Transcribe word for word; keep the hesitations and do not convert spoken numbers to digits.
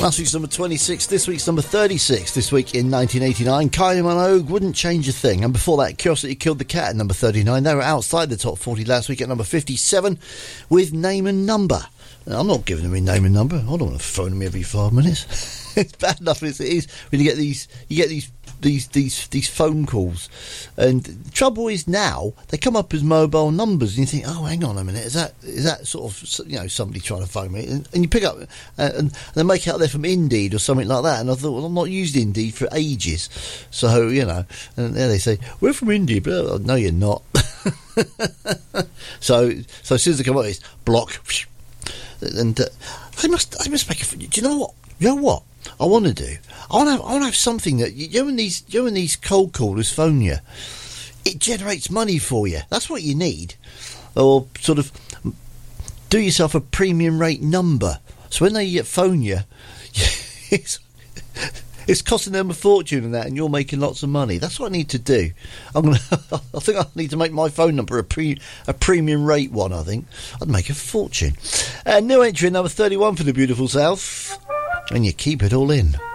Last week's number twenty-six, this week's number thirty-six. This week in nineteen eighty-nine, Kylie Minogue, Wouldn't Change a Thing. And before that, Curiosity Killed the Cat at number thirty-nine. They were outside the top forty last week at number fifty-seven with Name and Number. Now, I'm not giving them a name and number. I don't want to phone me every five minutes. It's bad enough as it is when you get these, you get these, these, these, these phone calls. And the trouble is now they come up as mobile numbers, and you think, oh, hang on a minute, is that is that sort of, you know, somebody trying to phone me? And, and you pick up uh, and, and they make it out there from Indeed or something like that. And I thought, well, I'm not used Indeed for ages, so you know. And there they say, we're from Indeed, but oh, no, you're not. so, so as soon as they come up, it's block. And uh, I must, I must make a. Do you know what? You know what I want to do? I want to have, I want to have something that you know when these, you know when these cold callers phone you, it generates money for you. That's what you need, or sort of do yourself a premium rate number. So when they phone you, it's, it's costing them a fortune and that, and you're making lots of money. That's what I need to do. I'm gonna. I think I need to make my phone number a pre a premium rate one. I think I'd make a fortune. Uh, new entry number thirty-one for the beautiful South, and you keep it all in.